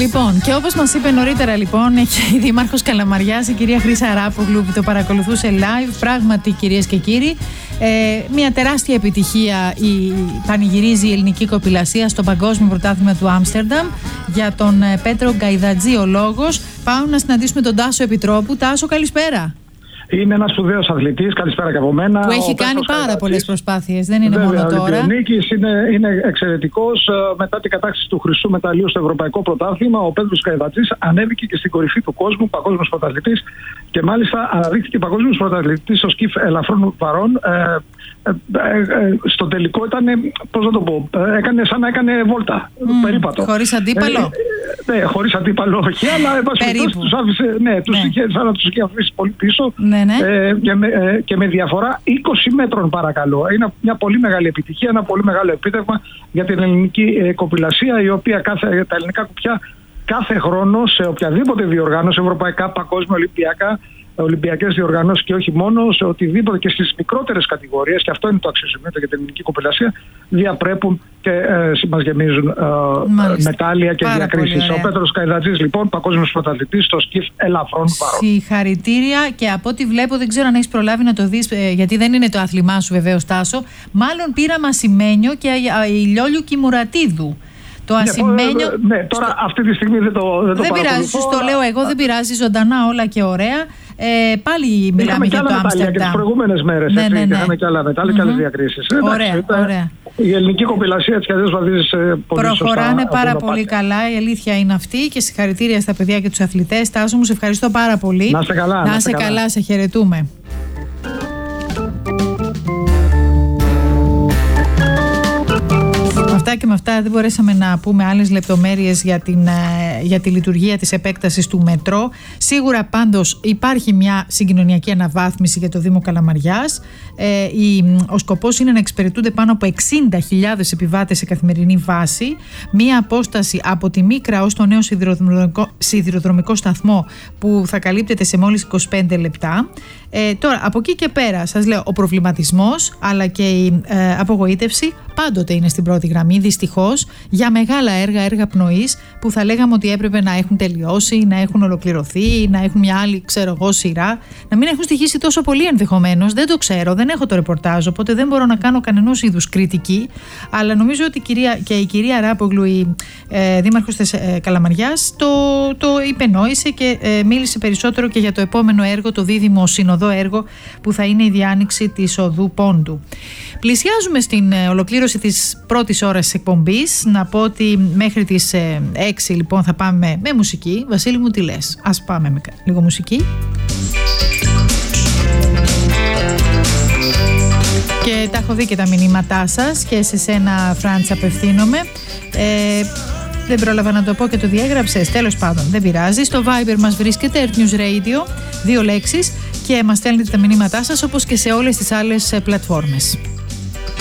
Λοιπόν, και όπως μας είπε νωρίτερα, λοιπόν, έχει η Δήμαρχος Καλαμαριάς, η κυρία Χρύσα Αράπογλου, που το παρακολουθούσε live. Πράγματι, κυρίες και κύριοι, μια τεράστια επιτυχία πανηγυρίζει η ελληνική κοπηλασία στο Παγκόσμιο Πρωτάθλημα του Άμστερνταμ. Για τον Πέτρο Γκαϊδατζή ο λόγος. Πάμε να συναντήσουμε τον Τάσο Επιτρόπου. Τάσο, καλησπέρα. Είναι ένας σπουδαίος αθλητής, καλησπέρα και από μένα. Που έχει κάνει πάρα πολλές προσπάθειες, δεν είναι μόνο τώρα. Ο Ολυμπιονίκης είναι εξαιρετικός. Μετά την κατάκτηση του χρυσού μεταλλίου στο Ευρωπαϊκό Πρωτάθλημα, ο Πέτρος Γκαϊδατζής ανέβηκε και στην κορυφή του κόσμου, παγκόσμιος πρωταθλητής, και μάλιστα αναδείχθηκε παγκόσμιος πρωταθλητής στο σκιφ ελαφρών βαρών. Στο τελικό ήταν, πώς να το πω, σαν να έκανε βόλτα, περίπατο. Χωρίς αντίπαλο. Ναι, χωρίς αντίπαλο, όχι, αλλά εν πάση περιπτώσει τους άφησε, σαν να τους είχε αφήσει πολύ πίσω. Και με διαφορά 20 μέτρων, παρακαλώ. Είναι μια πολύ μεγάλη επιτυχία, ένα πολύ μεγάλο επίτευγμα για την ελληνική κοπηλασία, η οποία τα ελληνικά κουπιά κάθε χρόνο σε οποιαδήποτε διοργάνωση, ευρωπαϊκά, παγκόσμια, Ολυμπιακές διοργανώσεις και όχι μόνο, σε οτιδήποτε και στις μικρότερες κατηγορίες, και αυτό είναι το αξιοσημείωτο για την ελληνική κοπηλασία, διαπρέπουν και μας γεμίζουν μετάλλια και διακρίσεις. Ο Πέτρος Γκαϊδατζής, λοιπόν, παγκόσμιος πρωταθλητής στο σκιφ ελαφρών βαρών. Συγχαρητήρια, και από ό,τι βλέπω, δεν ξέρω αν έχεις προλάβει να το δεις, γιατί δεν είναι το άθλημά σου βεβαίως, Τάσο. Μάλλον πήρα Μασημένιο και η Λιόλιου Κιμουρατίδου. Το ασημένιο. Ναι, τώρα αυτή τη στιγμή δεν το πειράζει, το λέω εγώ, δεν πειράζει, ζωντανά όλα και ωραία. Πάλι μιλάμε για το Άμστερνταμ. Και τις προηγούμενες μέρες είχαμε και άλλα μετάλλια και άλλες διακρίσεις. Ωραία. Η ελληνική κοπηλασία έτσι κι αλλιώς βαδίζει σε πολύ σωστά. Προχωράνε πάρα πολύ καλά, η αλήθεια είναι αυτή, και συγχαρητήρια στα παιδιά και τους αθλητές. Τάσο μου, σε ευχαριστώ πάρα πολύ. Να είστε καλά. Να είστε καλά, σε χαιρετούμε. Αυτά και με αυτά δεν μπορέσαμε να πούμε άλλες λεπτομέρειες για τη λειτουργία της επέκτασης του μετρό. Σίγουρα πάντως υπάρχει μια συγκοινωνιακή αναβάθμιση για το Δήμο Καλαμαριάς. Ο σκοπός είναι να εξυπηρετούνται πάνω από 60.000 επιβάτες σε καθημερινή βάση. Μια απόσταση από τη Μίκρα ως το νέο σιδηροδρομικό σταθμό που θα καλύπτεται σε μόλις 25 λεπτά. Τώρα, από εκεί και πέρα, σας λέω, ο προβληματισμός αλλά και η απογοήτευση πάντοτε είναι στην πρώτη γραμμή, δυστυχώς, για μεγάλα έργα πνοής που θα λέγαμε ότι έπρεπε να έχουν τελειώσει, να έχουν ολοκληρωθεί, να έχουν μια άλλη, σειρά, να μην έχουν στοιχήσει τόσο πολύ ενδεχομένως. Δεν το ξέρω, δεν έχω το ρεπορτάζ, οπότε δεν μπορώ να κάνω κανενός είδους κριτική. Αλλά νομίζω ότι η κυρία Αράπογλου, η δήμαρχος της Καλαμαριάς, το υπενόησε και μίλησε περισσότερο και για το επόμενο έργο, το δίδυμο συνοδό έργο που θα είναι η διάνοιξη της οδού Πόντου. Πλησιάζουμε στην ολοκλήρωση της πρώτης ώρας της εκπομπής. Να πω ότι μέχρι τις 6 λοιπόν θα πάμε με μουσική. Βασίλη μου, τι λες? Ας πάμε με λίγο μουσική. Και τα έχω δει και τα μηνύματά σας, και σε σένα, Φραντς, απευθύνομαι. Δεν πρόλαβα να το πω και το διέγραψες. Τέλος πάντων, δεν πειράζει. Στο Viber μας βρίσκεται Earth News Radio, 2 λέξεις, και μας στέλνετε τα μηνύματά σας, όπως και σε όλες τις άλλες πλατφόρμες.